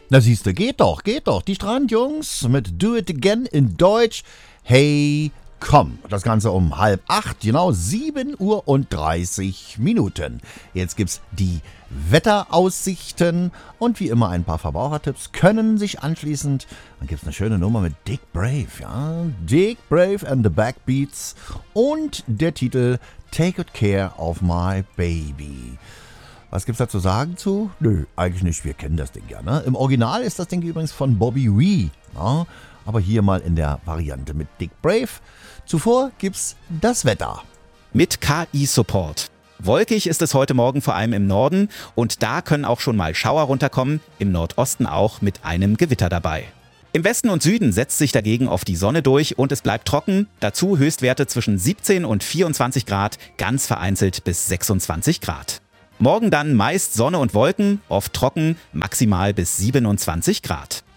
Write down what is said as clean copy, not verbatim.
Na siehste, geht doch. Die Strandjungs mit Do It Again in Deutsch. Hey, komm. Das Ganze um 7:30, genau 7:30 Minuten. Jetzt gibt's die Wetteraussichten und wie immer ein paar Verbrauchertipps können sich anschließend. Dann gibt's eine schöne Nummer mit Dick Brave, ja. Dick Brave and the Backbeats und der Titel Take Good Care of My Baby. Was gibt's da zu sagen zu? Nö, eigentlich nicht. Wir kennen das Ding ja, ne? Im Original ist das Ding übrigens von Bobby Wee. Ja? Aber hier mal in der Variante mit Dick Brave. Zuvor gibt's das Wetter. Mit KI-Support. Wolkig ist es heute Morgen vor allem im Norden und da können auch schon mal Schauer runterkommen, im Nordosten auch mit einem Gewitter dabei. Im Westen und Süden setzt sich dagegen oft die Sonne durch und es bleibt trocken, dazu Höchstwerte zwischen 17 und 24 Grad, ganz vereinzelt bis 26 Grad. Morgen dann meist Sonne und Wolken, oft trocken, maximal bis 27 Grad.